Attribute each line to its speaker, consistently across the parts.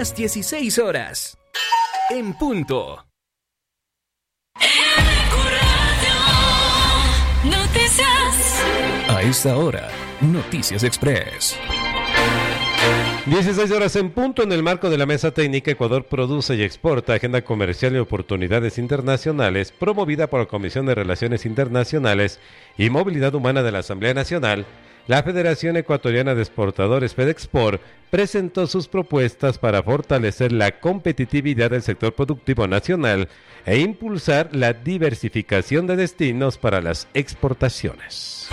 Speaker 1: las 16 horas. En punto.
Speaker 2: Noticias.
Speaker 1: A esta hora, Noticias Express.
Speaker 3: 16 horas en punto. En el marco de la Mesa Técnica Ecuador Produce y Exporta, Agenda Comercial y Oportunidades Internacionales, promovida por la Comisión de Relaciones Internacionales y Movilidad Humana de la Asamblea Nacional, la Federación Ecuatoriana de Exportadores FEDEXPOR presentó sus propuestas para fortalecer la competitividad del sector productivo nacional e impulsar la diversificación de destinos para las exportaciones.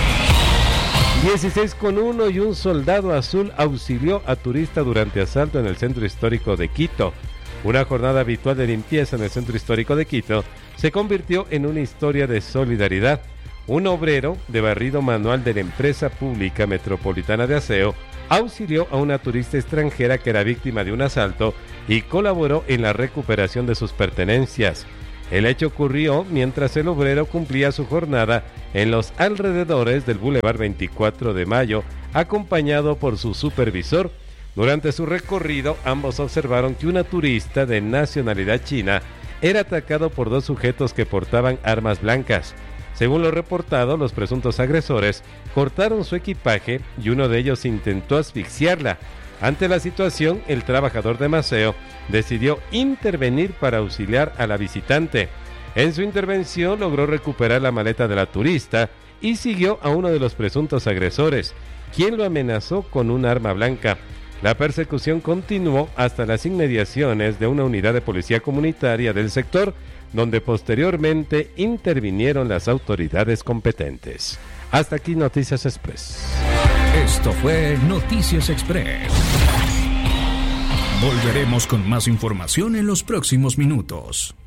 Speaker 3: 16:1 y un soldado azul auxilió a turista durante asalto en el centro histórico de Quito. Una jornada habitual de limpieza en el centro histórico de Quito se convirtió en una historia de solidaridad. Un obrero de barrido manual de la empresa pública metropolitana de aseo auxilió a una turista extranjera que era víctima de un asalto y colaboró en la recuperación de sus pertenencias. El hecho ocurrió mientras el obrero cumplía su jornada en los alrededores del Boulevard 24 de Mayo, acompañado por su supervisor. Durante su recorrido, ambos observaron que una turista de nacionalidad china era atacado por dos sujetos que portaban armas blancas. Según lo reportado, los presuntos agresores cortaron su equipaje y uno de ellos intentó asfixiarla. Ante la situación, el trabajador de Maceo decidió intervenir para auxiliar a la visitante. En su intervención logró recuperar la maleta de la turista y siguió a uno de los presuntos agresores, quien lo amenazó con un arma blanca. La persecución continuó hasta las inmediaciones de una unidad de policía comunitaria del sector, donde posteriormente intervinieron las autoridades competentes. Hasta aquí Noticias Express.
Speaker 1: Esto fue Noticias Express. Volveremos con más información en los próximos minutos.